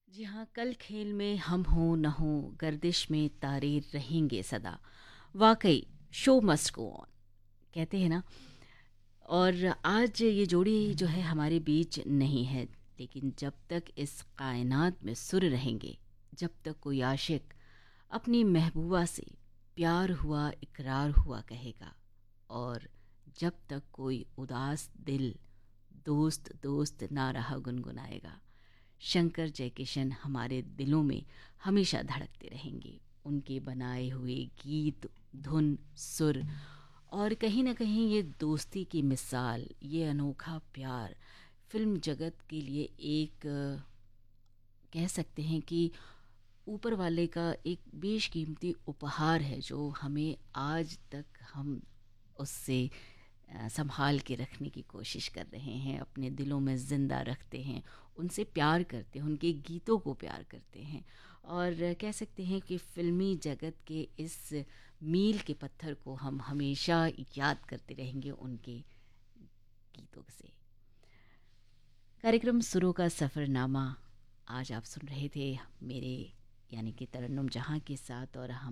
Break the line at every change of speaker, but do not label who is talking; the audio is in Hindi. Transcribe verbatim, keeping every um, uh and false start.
जी हाँ, कल खेल में हम हों न हों, गर्दिश में तारे रहेंगे सदा। वाक़ई शो मस्ट गो ऑन कहते हैं ना। और आज ये जोड़ी जो है हमारे बीच नहीं है, लेकिन जब तक इस कायनात में सुर रहेंगे, जब तक कोई आशिक अपनी महबूबा से प्यार हुआ इकरार हुआ कहेगा, और जब तक कोई उदास दिल दोस्त दोस्त ना रहा गुनगुनाएगा, शंकर जयकिशन हमारे दिलों में हमेशा धड़कते रहेंगे। उनके बनाए हुए गीत, धुन, सुर और कहीं न कहीं ये दोस्ती की मिसाल, ये अनोखा प्यार फ़िल्म जगत के लिए एक अ, कह सकते हैं कि ऊपर वाले का एक बेशकीमती उपहार है, जो हमें आज तक हम उससे अ, संभाल के रखने की कोशिश कर रहे हैं, अपने दिलों में ज़िंदा रखते हैं, उनसे प्यार करते हैं, उनके गीतों को प्यार करते हैं। और कह सकते हैं कि फ़िल्मी जगत के इस मील के पत्थर को हम हमेशा याद करते रहेंगे उनके गीतों से। कार्यक्रम सुरों का सफ़रनामा आज आप सुन रहे थे मेरे यानी कि तरन्नुम जहाँ के साथ, और हम